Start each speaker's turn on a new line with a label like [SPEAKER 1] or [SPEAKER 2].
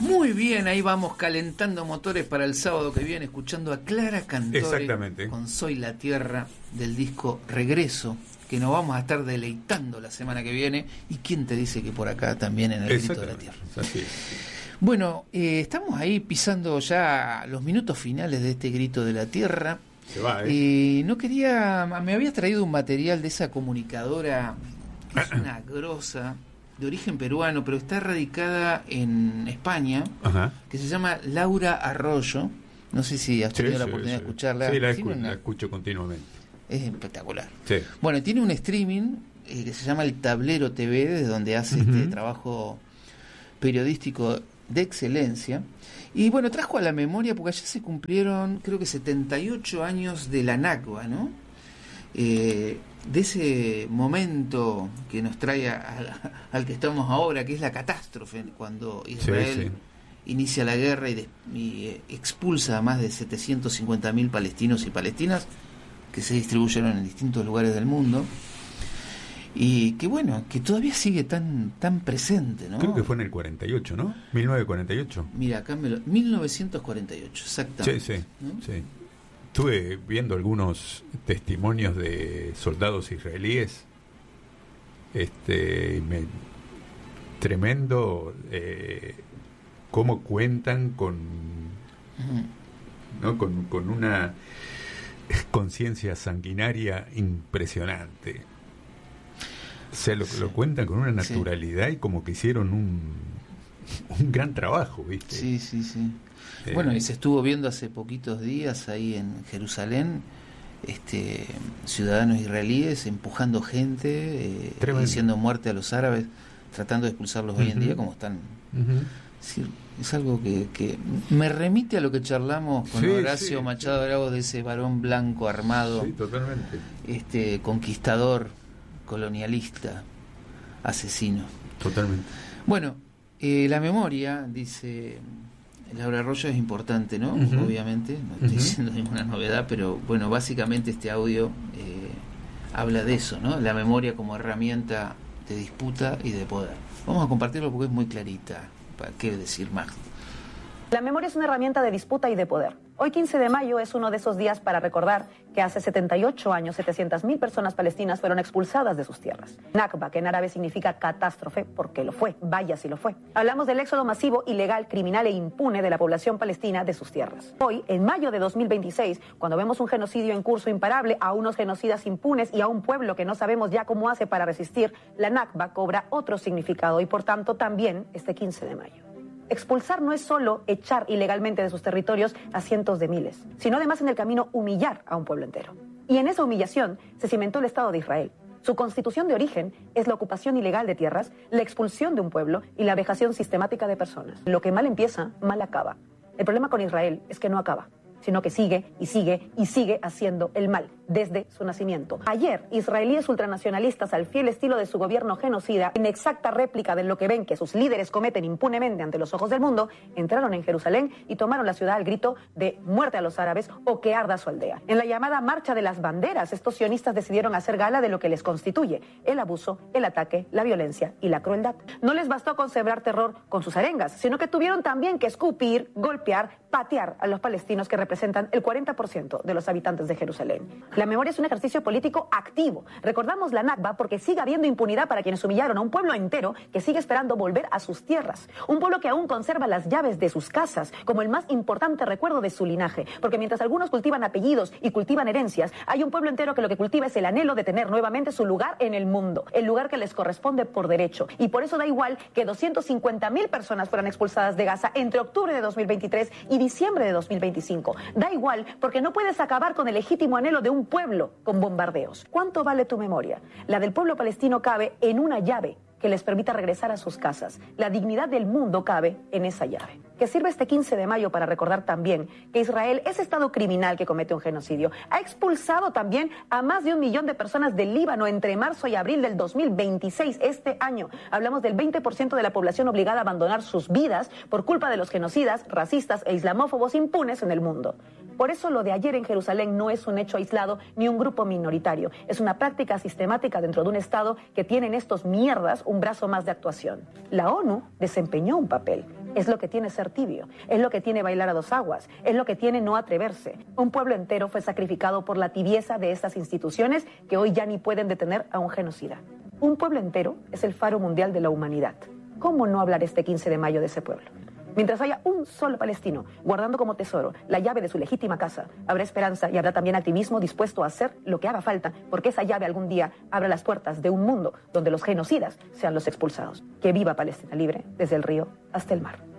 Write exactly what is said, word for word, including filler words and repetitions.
[SPEAKER 1] Muy bien, ahí vamos calentando motores para el sábado que viene, escuchando a Clara Cantore.
[SPEAKER 2] Exactamente.
[SPEAKER 1] Con Soy la Tierra, del disco Regreso, que nos vamos a estar deleitando la semana que viene. ¿Y quién te dice que por acá también en el Grito de la Tierra?
[SPEAKER 2] Así es.
[SPEAKER 1] Bueno, eh, estamos ahí pisando ya los minutos finales de este Grito de la Tierra.
[SPEAKER 2] Se va, ¿eh?
[SPEAKER 1] Eh, no quería, me había traído un material de esa comunicadora, es una grosa, de origen peruano, pero está radicada en España. Ajá. Que se llama Laura Arroyo. No sé si has tenido sí, la oportunidad sí, de escucharla.
[SPEAKER 2] Sí, la, escu una... la escucho continuamente.
[SPEAKER 1] Es espectacular.
[SPEAKER 2] Sí.
[SPEAKER 1] Bueno, tiene un streaming eh, que se llama El Tablero T V, desde donde hace uh-huh. este trabajo periodístico de excelencia. Y bueno, trajo a la memoria, porque allá se cumplieron, creo que setenta y ocho años de la Nakba, ¿no? Eh, de ese momento que nos trae a, a, al que estamos ahora, que es la catástrofe, cuando Israel sí, sí. inicia la guerra y, de, y expulsa a más de setecientos cincuenta mil palestinos y palestinas que se distribuyeron en distintos lugares del mundo, y que bueno, que todavía sigue tan tan presente, ¿no?
[SPEAKER 2] Creo que fue en el cuarenta y ocho, ¿no? mil novecientos cuarenta y ocho.
[SPEAKER 1] Mira, acá me lo... mil novecientos cuarenta y ocho, exactamente.
[SPEAKER 2] Sí, sí,
[SPEAKER 1] ¿no?
[SPEAKER 2] sí. Estuve viendo algunos testimonios de soldados israelíes, este, me, tremendo eh, cómo cuentan con, uh-huh. ¿no? con, con una conciencia sanguinaria impresionante. O sea, lo, sí. lo cuentan con una naturalidad sí. y como que hicieron un, un gran trabajo, ¿viste?
[SPEAKER 1] Sí, sí, sí. Eh, bueno, y se estuvo viendo hace poquitos días ahí en Jerusalén, este, ciudadanos israelíes empujando gente, eh, diciendo muerte a los árabes, tratando de expulsarlos uh-huh. hoy en día como están. Uh-huh. Sí, es algo que, que me remite a lo que charlamos con sí, Horacio sí, Machado sí. Bravo, de ese varón blanco armado,
[SPEAKER 2] sí, totalmente.
[SPEAKER 1] este conquistador, colonialista, asesino.
[SPEAKER 2] Totalmente.
[SPEAKER 1] Bueno, eh, la memoria, dice Laura Arroyo, es importante, ¿no? Uh-huh. Obviamente, no estoy uh-huh. diciendo ninguna novedad, pero bueno, básicamente este audio eh, habla de eso, ¿no? La memoria como herramienta de disputa y de poder. Vamos a compartirlo porque es muy clarita. ¿Para qué decir más?
[SPEAKER 3] La memoria es una herramienta de disputa y de poder. Hoy, quince de mayo, es uno de esos días para recordar que hace setenta y ocho años, setecientas mil personas palestinas fueron expulsadas de sus tierras. Nakba, que en árabe significa catástrofe, porque lo fue, vaya si lo fue. Hablamos del éxodo masivo, ilegal, criminal e impune de la población palestina de sus tierras. Hoy, en mayo de dos mil veintiséis, cuando vemos un genocidio en curso imparable, a unos genocidas impunes y a un pueblo que no sabemos ya cómo hace para resistir, la Nakba cobra otro significado y, por tanto, también este quince de mayo. Expulsar no es solo echar ilegalmente de sus territorios a cientos de miles, sino además en el camino humillar a un pueblo entero. Y en esa humillación se cimentó el Estado de Israel. Su constitución de origen es la ocupación ilegal de tierras, la expulsión de un pueblo y la vejación sistemática de personas. Lo que mal empieza, mal acaba. El problema con Israel es que no acaba, sino que sigue y sigue y sigue haciendo el mal desde su nacimiento. Ayer, israelíes ultranacionalistas, al fiel estilo de su gobierno genocida, en exacta réplica de lo que ven que sus líderes cometen impunemente ante los ojos del mundo, entraron en Jerusalén y tomaron la ciudad al grito de muerte a los árabes o que arda su aldea. En la llamada Marcha de las Banderas, estos sionistas decidieron hacer gala de lo que les constituye: el abuso, el ataque, la violencia y la crueldad. No les bastó con sembrar terror con sus arengas, sino que tuvieron también que escupir, golpear, patear a los palestinos que representan el cuarenta por ciento de los habitantes de Jerusalén. La memoria es un ejercicio político activo. Recordamos la Nakba porque sigue habiendo impunidad para quienes humillaron a un pueblo entero que sigue esperando volver a sus tierras. Un pueblo que aún conserva las llaves de sus casas como el más importante recuerdo de su linaje. Porque mientras algunos cultivan apellidos y cultivan herencias, hay un pueblo entero que lo que cultiva es el anhelo de tener nuevamente su lugar en el mundo, el lugar que les corresponde por derecho. Y por eso da igual que doscientas cincuenta mil personas fueran expulsadas de Gaza entre octubre de dos mil veintitrés y diciembre de dos mil veinticinco. Da igual porque no puedes acabar con el legítimo anhelo de un pueblo con bombardeos. ¿Cuánto vale tu memoria? La del pueblo palestino cabe en una llave que les permita regresar a sus casas. La dignidad del mundo cabe en esa llave. Que sirve este quince de mayo para recordar también que Israel, ese estado criminal que comete un genocidio, ha expulsado también a más de un millón de personas del Líbano entre marzo y abril del dos mil veintiséis, este año. Hablamos del veinte por ciento de la población obligada a abandonar sus vidas por culpa de los genocidas, racistas e islamófobos impunes en el mundo. Por eso lo de ayer en Jerusalén no es un hecho aislado ni un grupo minoritario. Es una práctica sistemática dentro de un Estado que tiene en estos mierdas un brazo más de actuación. La ONU desempeñó un papel. Es lo que tiene ser tibio, es lo que tiene bailar a dos aguas, es lo que tiene no atreverse. Un pueblo entero fue sacrificado por la tibieza de estas instituciones que hoy ya ni pueden detener a un genocida. Un pueblo entero es el faro mundial de la humanidad. ¿Cómo no hablar este quince de mayo de ese pueblo? Mientras haya un solo palestino guardando como tesoro la llave de su legítima casa, habrá esperanza y habrá también activismo dispuesto a hacer lo que haga falta, porque esa llave algún día abra las puertas de un mundo donde los genocidas sean los expulsados. Que viva Palestina libre, desde el río hasta el mar.